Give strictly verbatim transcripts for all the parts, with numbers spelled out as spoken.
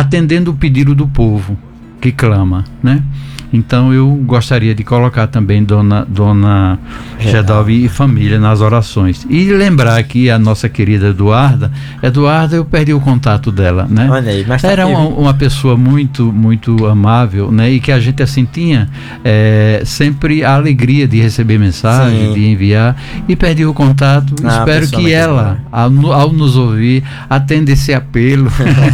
atendendo o pedido do povo que clama, né? Então eu gostaria de colocar também Dona, Dona Gedalve e família nas orações. E lembrar aqui a nossa querida Eduarda. Eduarda, eu perdi o contato dela, né? Olha aí, mas tá Era uma, uma pessoa muito, muito amável, né? E que a gente assim tinha é, sempre a alegria de receber mensagem, Sim. de enviar. E perdi o contato. Ah, Espero que ela, ao, ao nos ouvir, atenda esse apelo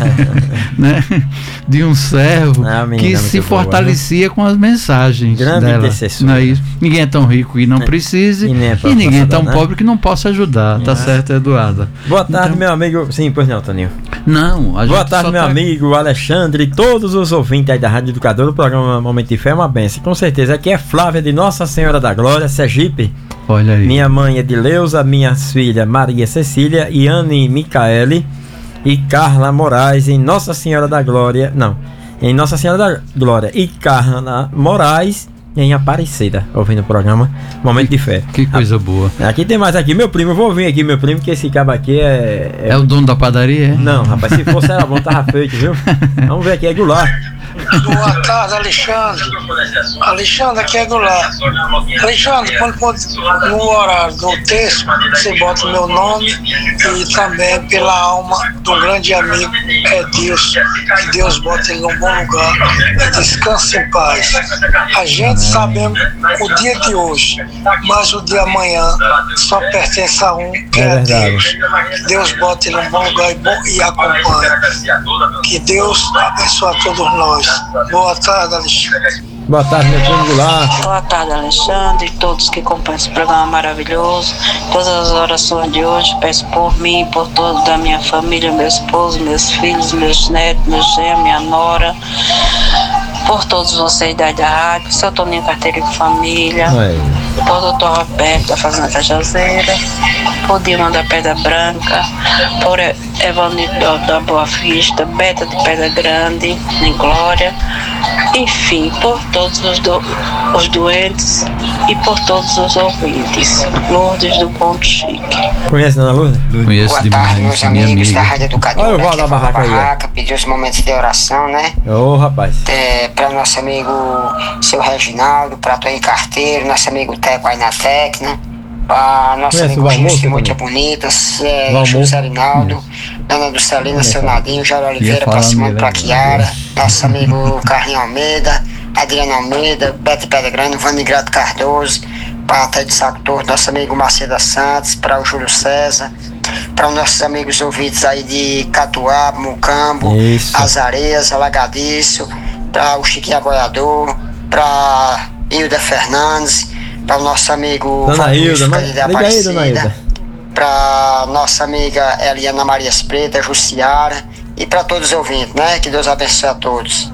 né? De um servo ah, que se fortalecia boa, né? com as mensagens Grande dela, intercessor. não é isso? Ninguém é tão rico e não precise, e, é e ninguém é tão né? pobre que não possa ajudar, tá é. certo, Eduarda? Boa tarde, então, meu amigo. Sim, pois não, Toninho. Não, a Boa tarde, meu tá... amigo Alexandre e todos os ouvintes aí da Rádio Educador do programa Momento de Fé, é uma benção. Com certeza, aqui é Flávia de Nossa Senhora da Glória, Sergipe. Olha aí. Minha mãe é de Leusa, minhas filhas Maria Cecília, Iane Micaele e Carla Moraes em Nossa Senhora da Glória. Não. Em Nossa Senhora da Glória e Carla Moraes em Aparecida, ouvindo o programa Momento de Fé. Que coisa boa. Aqui tem mais aqui, meu primo, eu vou ouvir aqui, meu primo, que esse cabo aqui é... É, é o dono da padaria, é? Não, rapaz, se fosse era bom, tava feito, viu? Vamos ver aqui, é Goulart. Boa tarde, Alexandre. Alexandre, aqui é Goulart. Alexandre, quando for no horário do texto, você bota o meu nome e também pela alma de um grande amigo, é Deus. Que Deus bota ele num bom lugar e descanse em paz. A gente sabemos o dia de hoje, mas o dia amanhã só pertence a um, que é, é Deus. Que Deus bota ele num bom lugar e, bom, e acompanhe. Que Deus abençoe a todos nós. Boa tarde, Alexandre. Boa tarde, meu primo Goulart. Boa tarde, Alexandre, e todos que acompanham esse programa maravilhoso. Todas as orações de hoje, peço por mim, por todos da minha família, meu esposo, meus filhos, meus netos, meu genro, minha nora, por todos vocês da rádio, seu Toninho Carteiro e família, Oi. por doutor Roberto da Fazenda Cajazeira, por Dilma da Pedra Branca, por Evanildo da Boa Vista, Beta de Pedra Grande, em Glória, enfim, por todos os, do, os doentes e por todos os ouvintes. Lourdes do Ponto Chique. Conhece a Dona Lourdes? Conheço Boa demais, tarde, meus amigos amiga. da Rádio Educadora. Olha o Val da Barraca aí. Barraca, pediu os momentos de oração, né? Ô, oh, rapaz. É, para nosso amigo seu Reginaldo, para Toninho Carteiro, nosso amigo Teco aí na Tecna, para nosso Conhece amigo Gilson Monte Bonita, é, José Rinaldo, hum. Dona Dulcelina, seu Nadinho, Jair Oliveira, para Simone, para Chiara, nosso amigo Carlinhos Almeida, Adriano Almeida, Beto Pedra Grande, Vanigrato Cardoso, para a Té de Saco Torto, nosso amigo Macedo Santos, para o Júlio César, para os nossos amigos ouvintes aí de Catuaba, Mucambo, Isso. As Areias, Alagadiço, para o Chiquinho Aboiador, para Hilda Fernandes, para o nosso amigo Dona Hilda, liga aí, Dona Hilda, para nossa amiga Eliana Maria Preta, Jussiara e para todos os ouvintes, né? Que Deus abençoe a todos.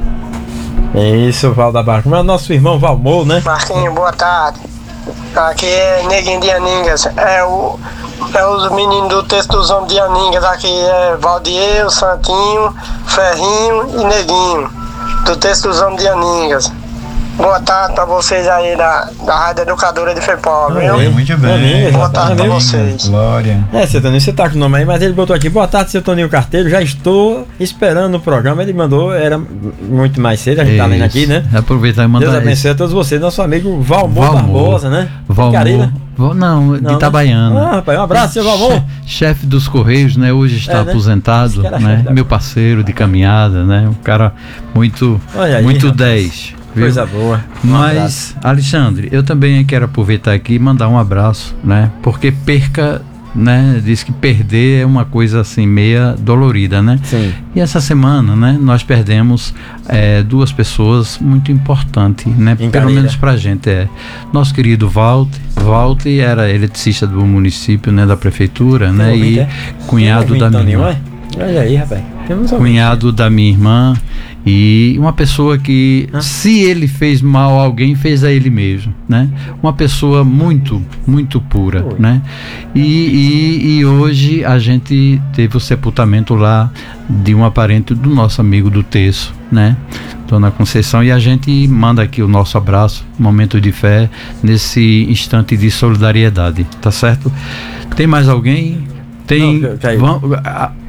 Isso, Val da Barca. Mas nosso irmão Valmor, né? Marquinhos, boa tarde. Aqui é Neguinho de Aningas. É, o, é os meninos do texto dos homens de Aningas. Aqui é Valdier, Santinho, Ferrinho e Neguinho. Do texto dos homens de Aningas. Boa tarde pra vocês aí da, da Rádio Educadora de Feipó, viu? Oi, muito bem. É, boa tarde pra vocês. Glória. É, seu Toninho, você tá com o nome aí, mas ele botou aqui, boa tarde, seu Toninho Carteiro, já estou esperando o programa, ele mandou, era muito mais cedo, a gente Isso. tá lendo aqui, né? Aproveitar e mandar Deus abençoe a todos vocês, nosso amigo Valmor, Valmor. Barbosa, né? Valmor. Não, não, de Itabaiana. Ah, rapaz, um abraço, seu Valmor. Chefe dos Correios, né? Hoje está é, né? aposentado, né? Meu parceiro de caminhada, né? Um cara muito, aí, muito dez. Viu? Coisa boa. Um Mas, abraço. Alexandre, eu também quero aproveitar aqui e mandar um abraço, né? Porque perca, né? Diz que perder é uma coisa assim, meia dolorida, né? Sim. E essa semana, né? Nós perdemos é, duas pessoas muito importantes, né? Em Pelo menos pra gente, é. Nosso querido Walter. Walter era eletricista do município, né? Da prefeitura, né? E é? cunhado da minha irmã. Olha aí, rapaz. Cunhado da minha irmã. E uma pessoa que, ah. se ele fez mal a alguém, fez a ele mesmo, né? Uma pessoa muito, muito pura, Oi. né? E, e, e hoje a gente teve o sepultamento lá de um parente do nosso amigo do Terço, né? Dona Conceição, e a gente manda aqui o nosso abraço, momento de fé, nesse instante de solidariedade, tá certo? Tem mais alguém? Tem... Não, vamos, a,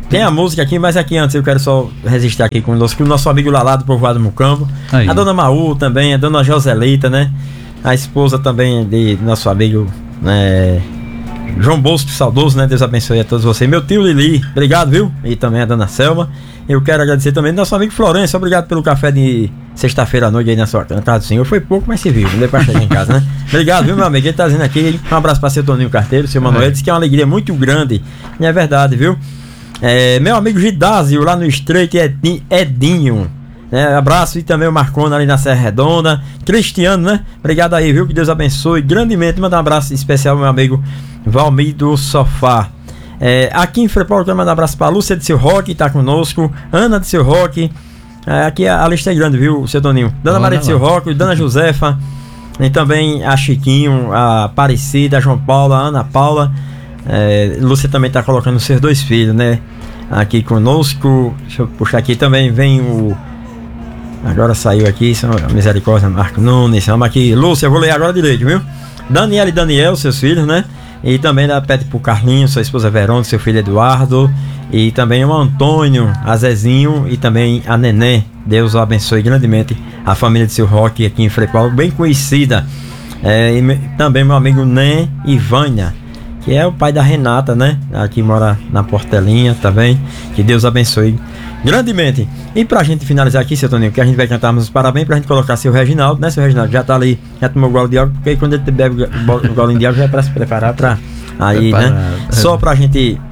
Tem a música aqui, mas aqui antes eu quero só registrar aqui com o nosso, com o nosso amigo Lalá do Povoado Mucambo. Aí. A dona Maú também, a dona Joselita, né? A esposa também de nosso amigo, né, João Bosco, saudoso, né? Deus abençoe a todos vocês. Meu tio Lili, obrigado, viu? E também a dona Selma. Eu quero agradecer também ao nosso amigo Florencio, obrigado pelo café de sexta-feira à noite aí na sua na casa do senhor. Foi pouco, mas se viu, não deu pra chegar em casa, né? Obrigado, viu, meu amigo? Ele tá dizendo aqui, um abraço pra seu Toninho Carteiro, seu Manuel, é. Diz que é uma alegria muito grande. E é verdade, viu? É, meu amigo Gidásio, lá no Estreito Edinho. É, abraço, e também o Marcona ali na Serra Redonda. Cristiano, né? Obrigado aí, viu? Que Deus abençoe grandemente. Manda um abraço especial ao meu amigo Valmir do Sofá. É, aqui em Freeport, eu quero mandar um abraço para a Lúcia de Seu Roque, que está conosco. Ana de Seu Roque. É, aqui a, a lista é grande, viu, seu Toninho? Dona Olá, Maria de Seu Roque, Dona Josefa. E também a Chiquinho, a Aparecida, a João Paulo, a Ana Paula. É, Lúcia também está colocando os seus dois filhos, né? Aqui conosco. Deixa eu puxar aqui também. Vem o. Agora saiu aqui, são a Misericórdia, Marco Nunes. Vamos aqui, Lúcia, eu vou ler agora direito, viu? Daniela e Daniel, seus filhos, né? E também ela pede pro Carlinhos, sua esposa Verônica, seu filho Eduardo. E também o Antônio, a Zezinho e também a Neném. Deus o abençoe grandemente. A família de Seu Roque aqui em Freeport, bem conhecida. É, e me, também meu amigo Nen e Vânia, que é o pai da Renata, né? Aqui mora na Portelinha também. Que Deus abençoe grandemente. E pra gente finalizar aqui, seu Toninho, que a gente vai cantarmos os parabéns pra gente colocar seu Reginaldo, né? Seu Reginaldo já tá ali, já tomou o gole de água, porque quando ele bebe o gole de água já é pra se preparar pra aí, Preparado, né? É. Só pra gente.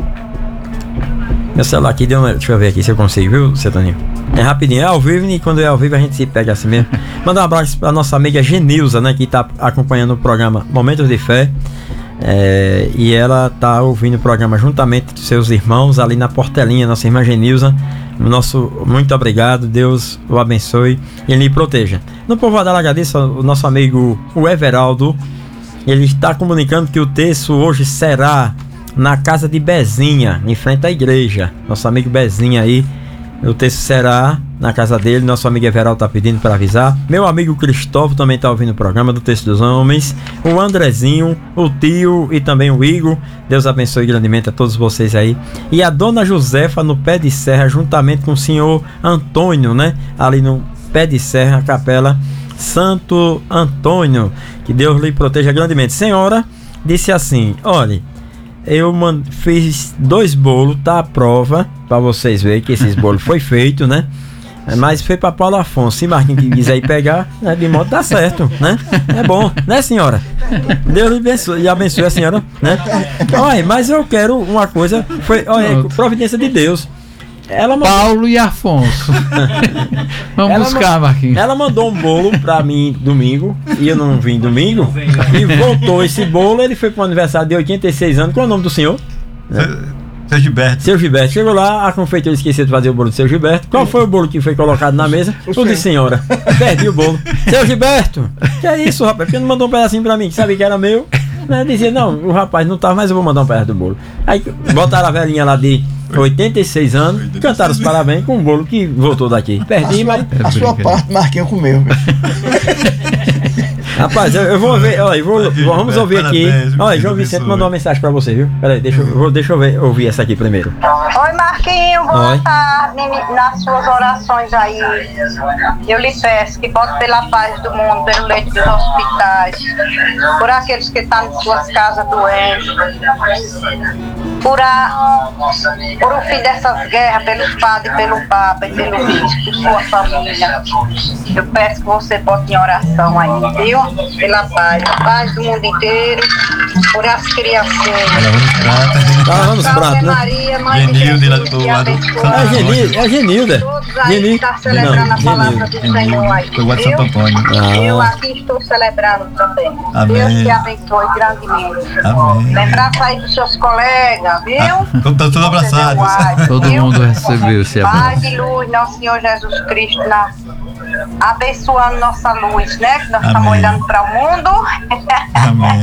Meu celular aqui deu uma... Deixa eu ver aqui se eu consigo, viu, seu Toninho? É rapidinho, é ao vivo, e quando é ao vivo a gente se pega assim mesmo. Manda um abraço pra nossa amiga Genilza, né? Que tá acompanhando o programa Momentos de Fé. É, e ela tá ouvindo o programa juntamente com seus irmãos ali na Portelinha, nossa irmã Genilza. Nosso muito obrigado, Deus o abençoe e lhe proteja. No Povoado Alagadiço, o nosso amigo o Everaldo, ele está comunicando que o terço hoje será na casa de Bezinha, em frente à igreja. Nosso amigo Bezinha aí, o terço será na casa dele. Nosso amigo Everaldo está pedindo para avisar. Meu amigo Cristóvão também está ouvindo o programa do Terço dos Homens. O Andrezinho, o tio e também o Igor. Deus abençoe grandemente a todos vocês aí. E a dona Josefa no Pé de Serra, juntamente com o senhor Antônio, né? Ali no Pé de Serra, Capela Santo Antônio. Que Deus lhe proteja grandemente. Senhora, disse assim: olha, eu mand... fiz dois bolos, tá à prova, para vocês verem que esses bolos foi feito, né? Mas foi para Paulo Afonso. Se Marquinhos quiser ir pegar, né, de modo tá certo, né? É bom, né, senhora? Deus lhe abençoe, lhe abençoe a senhora, né? Olha, mas eu quero uma coisa, foi, olha, providência de Deus. Ela mandou... Paulo e Afonso. Vamos ela buscar, Marquinhos. Ela mandou um bolo pra mim domingo, e eu não vim domingo, e voltou esse bolo. Ele foi pro aniversário de oitenta e seis anos. Qual é o nome do senhor? Seu Gilberto. Seu Gilberto. Chegou lá, a confeiteira esqueceu de fazer o bolo do seu Gilberto. Qual foi o bolo que foi colocado na mesa? O de senhora. Perdi o bolo. Seu Gilberto, que é isso, rapaz? Porque não mandou um pedacinho pra mim, que sabia que era meu. Né? Dizia, não, o rapaz não tava, mas eu vou mandar um pedaço do bolo. Aí botaram a velhinha lá de oitenta e seis anos, cantaram os parabéns com um bolo que voltou daqui. Perdi, mas. A sua parte, Marquinhos comeu. Rapaz, eu, eu vou ver, olha, eu vou, vamos ouvir aqui. Olha, João Vicente mandou uma mensagem pra você, viu? Peraí, deixa eu, deixa eu ver, ouvir essa aqui primeiro. Oi, Marquinhos, boa Oi. tarde. Nas suas orações aí, eu lhe peço que bote pela paz do mundo, pelo leito dos hospitais, por aqueles que estão em suas casas doentes, por, a, por o fim dessas guerras, pelos padres, pelo Papa e pelo bispo, por sua família. Eu peço que você bote em oração aí, viu? Pela paz, a paz do mundo inteiro, por as criações. Lavando os pratos, né? Maria, Mãe de Genilde, lá Jesus, do que lado. abençoe. É Genilda, é Genilda. Todos aí Genilda. estão celebrando a palavra do Senhor aí, Foi o de Santo viu? Antônio. Ah. Eu aqui estou celebrando também. Amém. Deus te abençoe grandemente. Amém. Lembrar aí dos seus colegas, viu? Estão todos abraçados. Todo Viu? mundo recebeu esse Paz abraço. e luz, nosso Senhor Jesus Cristo, na... abençoando nossa luz, né? Que nós estamos Amém. olhando para o mundo. Amém.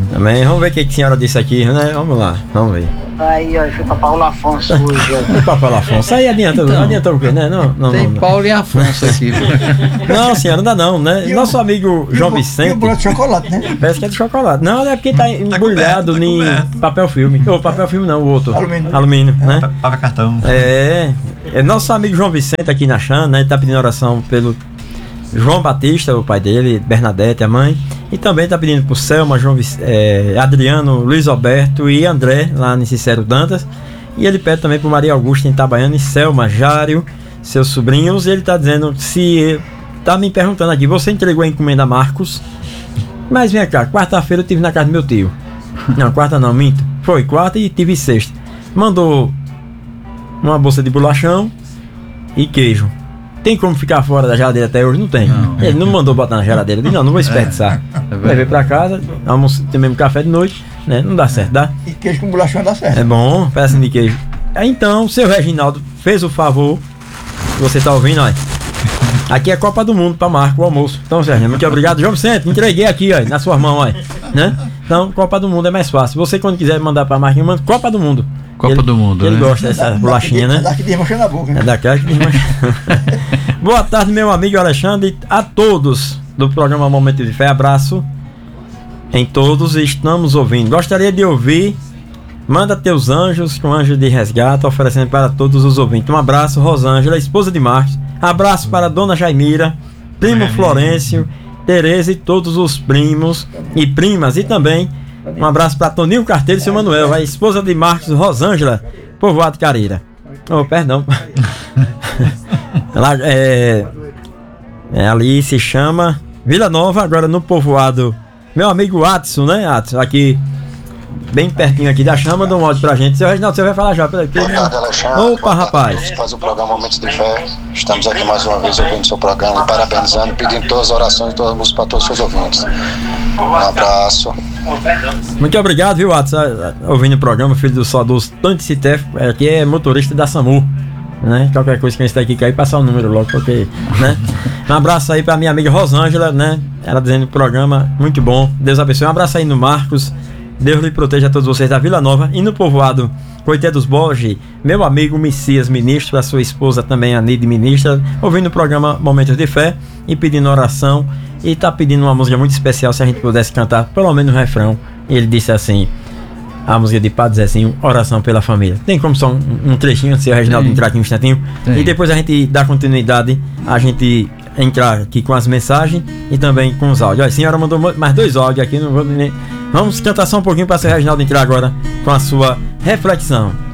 Também, vamos ver o que a senhora disse aqui, né? Vamos lá, vamos ver. Aí, ó, fica Paulo Afonso hoje. O Paulo Afonso, aí adianta, então, adianta o quê, né? Não, não, tem não, não. Paulo e Afonso aqui. Não, senhora, não dá não, né? E Nosso o, amigo João e Vicente. E o bolo de chocolate, né? Parece que é de chocolate. Não, é porque tá embrulhado tá em tá papel filme. Ou papel filme não, o outro. Alumínio. Alumínio, né? Papel cartão. É, é. Nosso amigo João Vicente aqui na Xana, né? Ele tá pedindo oração pelo João Batista, o pai dele, Bernadette, a mãe. E também tá pedindo por Selma, João, é, Adriano, Luiz Alberto e André, lá em Cicero Dantas. E ele pede também por Maria Augusta em Itabaiana e Selma, Jário, seus sobrinhos. E ele tá dizendo, se... Tá me perguntando aqui, você entregou a encomenda a Marcos? Mas vem cá, quarta-feira eu tive na casa do meu tio. Não, quarta não, minto. Foi quarta e tive sexta. Mandou uma bolsa de bolachão e queijo. Tem como ficar fora da geladeira até hoje? Não tem. Não. Ele não mandou botar na geladeira. Ele disse, não, não vou desperdiçar. É, vai vir pra casa, almoço, tem mesmo café de noite, né? Não dá certo, dá? E queijo com bolachão dá certo. É bom, pedacinho de queijo. Então, seu Reginaldo fez o favor. Você tá ouvindo, olha. Aqui é Copa do Mundo pra Marco, o almoço. Então, Sérgio, muito obrigado. João Vicente, entreguei aqui, ó, na sua mão, olha. Né? Então, Copa do Mundo é mais fácil. Você, quando quiser mandar pra Marquinhos, manda Copa do Mundo. Copa ele, do Mundo, ele né? gosta dessa da, bolachinha, da, né? É daqui desmanchando na boca. Né? É daquela que desmancha. Boa tarde, meu amigo Alexandre, a todos do programa Momento de Fé. Abraço em todos, estamos ouvindo. Gostaria de ouvir Manda Teus Anjos, com Anjo de Resgate, oferecendo para todos os ouvintes. Um abraço, Rosângela, esposa de Marcos. Abraço para Dona Jaimira, primo Florencio, Tereza e todos os primos e primas. E também um abraço para Toninho Carteiro e seu Manuel, a esposa de Marcos, Rosângela, povoado Careira. Oh, perdão. Ela, é, é, ali se chama Vila Nova, agora no povoado. Meu amigo Atson, né, Atson? Aqui, bem pertinho aqui da Chama, dá um áudio pra gente. Seu Reginaldo, você vai falar já. Peraí, Boa tarde, Alexandre. Opa, Boa rapaz. Tarde, faz o programa Momentos de Fé. Estamos aqui mais uma vez ouvindo o seu programa, parabenizando, pedindo todas as orações e todas as músicas para todos os seus ouvintes. Um abraço. Muito obrigado, viu, Atson? Ouvindo o programa, filho do saudoso Tony Citef, aqui é motorista da SAMU. Né? Qualquer coisa que a gente tá aqui cair, passar o número logo, porque, né? Um abraço aí pra minha amiga Rosângela, né? Ela dizendo o programa muito bom. Deus abençoe. Um abraço aí no Marcos. Deus lhe proteja a todos vocês da Vila Nova e no povoado Coité dos Borges, meu amigo Messias Ministro, a sua esposa também, a Nide Ministra, ouvindo o programa Momentos de Fé e pedindo oração. E tá pedindo uma música muito especial, se a gente pudesse cantar pelo menos o refrão. Ele disse assim, a música de Padre Zezinho, Oração pela Família. Tem como só um, um trechinho, se o Reginaldo entrar aqui um instantinho. Tem. E depois a gente dá continuidade, a gente entrar aqui com as mensagens e também com os áudios. Olha, a senhora mandou mais dois áudios aqui, não vou nem... Vamos cantar só um pouquinho para o seu Reginaldo entrar agora com a sua reflexão.